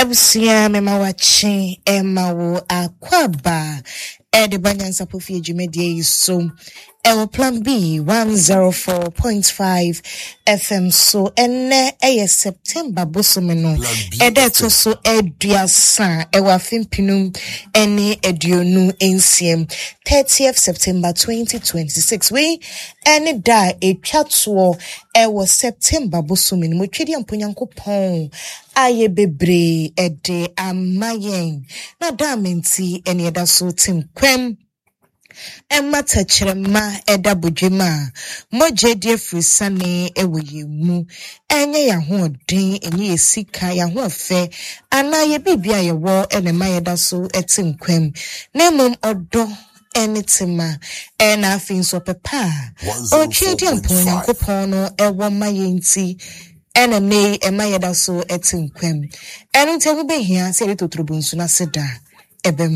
Ebusia mema wachi emawo akwaba ede banyansa pofie dwumedie so ewo plan B 104.5 FM so enne eye September bosomeno ede to so eduasa ewo afimpinum ene eduonu ensiem 30th September 2026 we ene da etwatso ewo September bosomeno motwedi amponyankopon aye bebre ede amayen na damenti ene eda so timkwem Emma tachrema eda bujema moje die frisane ewoye mu enye ya ho den enye esika ya ho afe ana ye bibia ye wo ene mayeda so etimkwem na mum odo enitima ena afin so pepa o chidi amponyankopon no ewo mayenti ena nei emayeda so etimkwem enu ntemu behia se le totrobunsu na seda ebem